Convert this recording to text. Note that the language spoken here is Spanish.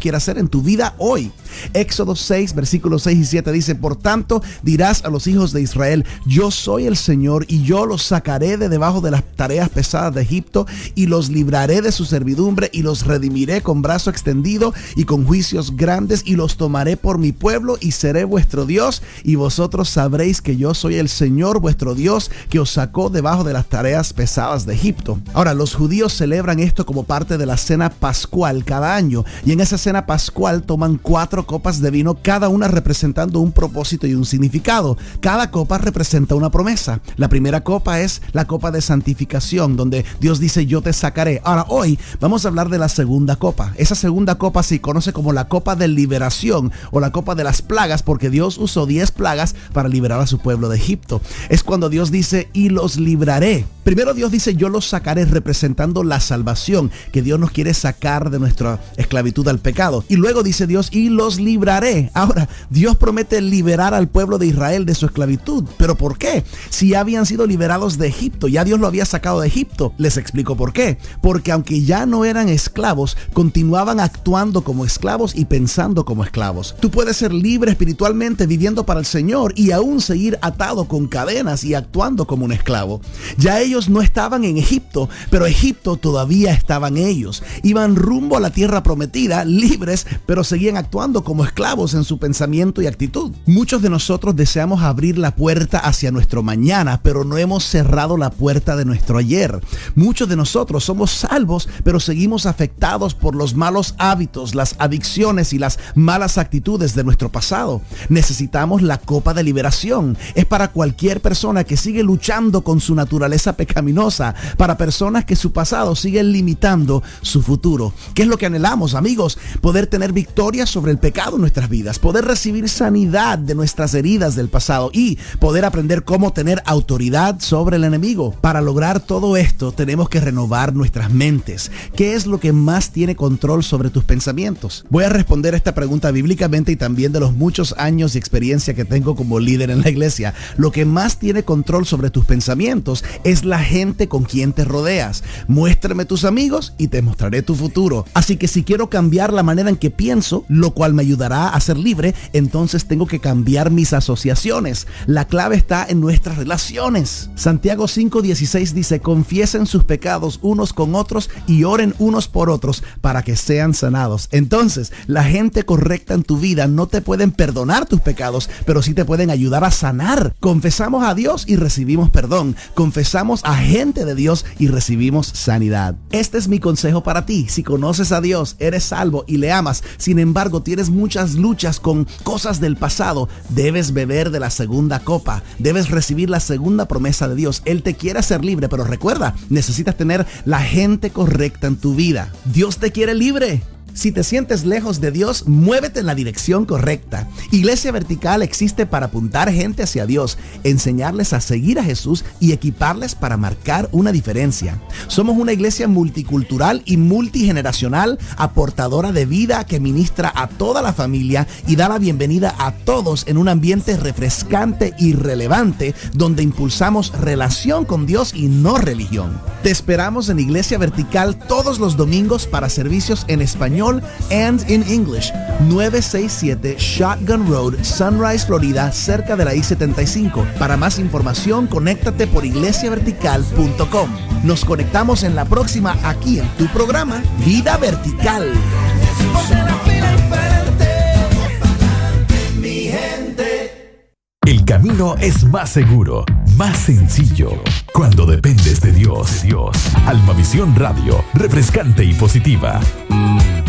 quiere hacer en tu vida hoy. Éxodo 6, versículos 6 y 7 dice: por tanto, dirás a los hijos de Israel, yo soy el Señor, y yo los sacaré de debajo de las tareas pesadas de Egipto, y los libraré de su servidumbre, y los redimiré con brazo extendido y con juicios grandes, y los tomaré por mi pueblo, y seré vuestro Dios, y vosotros sabréis que yo soy el Señor vuestro Dios, que os sacó debajo de las tareas pesadas de Egipto. Ahora, los judíos celebran esto como parte de la cena pascual cada año, y en esa cena pascual toman 4 copas de vino, cada una representando un propósito y un significado. Cada copa representa una promesa. La primera copa es la copa de santificación, donde Dios dice: yo te sacaré. Ahora, hoy vamos a hablar de la segunda copa. Esa segunda copa se conoce como la copa de liberación o la copa de las plagas, porque Dios usó 10 plagas para liberar a su pueblo de Egipto. Es cuando Dios dice: y los libraré. Primero Dios dice: yo los sacaré, representando la salvación, que Dios nos quiere sacar de nuestra esclavitud al pecado. Y luego dice Dios: y los libraré. Ahora, Dios promete liberar al pueblo de Israel de su esclavitud. ¿Pero por qué? Si ya habían sido liberados de Egipto, ya Dios lo había sacado de Egipto. Les explico por qué. Porque aunque ya no eran esclavos, continuaban actuando como esclavos y pensando como esclavos. Tú puedes ser libre espiritualmente viviendo para el Señor y aún seguir atado con cadenas y actuando como un esclavo. Ya ellos no estaban en Egipto, pero Egipto todavía estaban ellos. Iban rumbo a la tierra prometida, libres, pero seguían actuando como esclavos en su pensamiento y actitud. Muchos de nosotros deseamos abrir la puerta hacia nuestro mañana, pero no hemos cerrado la puerta de nuestro ayer. Muchos de nosotros somos salvos, pero seguimos afectados por los malos hábitos, las adicciones y las malas actitudes de nuestro pasado. Necesitamos la copa de liberación. Es para cualquier persona que sigue luchando con su naturaleza pecaminosa, para personas que su pasado sigue limitando su futuro. ¿Qué es lo que anhelamos, amigos? Poder tener victoria sobre el pecado en nuestras vidas, poder recibir sanidad de nuestras heridas del pasado y poder aprender cómo tener autoridad sobre el enemigo. Para lograr todo esto, tenemos que renovar nuestras mentes. ¿Qué es lo que más tiene control sobre tus pensamientos? Voy a responder esta pregunta bíblicamente y también de los muchos años y experiencia que tengo como líder en la iglesia. Lo que más tiene control sobre tus pensamientos es la gente con quien te rodeas. Muéstrame tus amigos y te mostraré tu futuro. Así que si quiero cambiar la manera en que pienso, lo cual me ayudará a ser libre, entonces tengo que cambiar mis asociaciones. La clave está en nuestras relaciones. Santiago 5:16 dice: confiesen sus pecados unos con otros y oren unos por otros para que sean sanados. Entonces, la gente correcta en tu vida no te pueden perdonar tus pecados, pero sí te pueden ayudar a sanar. Confesamos a Dios y recibimos perdón. Confesamos a gente de Dios y recibimos sanidad. Este es mi consejo para ti. Si conoces a Dios, eres salvo y le amas, sin embargo tienes muchas luchas con cosas del pasado, debes beber de la segunda copa. Debes recibir la segunda promesa de Dios. Él te quiere hacer libre, pero recuerda, necesitas tener la gente correcta en tu vida. Dios te quiere libre. Si te sientes lejos de Dios, muévete en la dirección correcta. Iglesia Vertical existe para apuntar gente hacia Dios, enseñarles a seguir a Jesús y equiparles para marcar una diferencia. Somos una iglesia multicultural y multigeneracional, aportadora de vida que ministra a toda la familia y da la bienvenida a todos en un ambiente refrescante y relevante, donde impulsamos relación con Dios y no religión. Te esperamos en Iglesia Vertical todos los domingos para servicios en español and in English. 967 Shotgun Road, Sunrise, Florida, cerca de la I-75. Para más información, conéctate por iglesiavertical.com. Nos conectamos en la próxima aquí en tu programa Vida Vertical. El camino es más seguro, más sencillo, cuando dependes de Dios. Almavisión Radio, refrescante y positiva.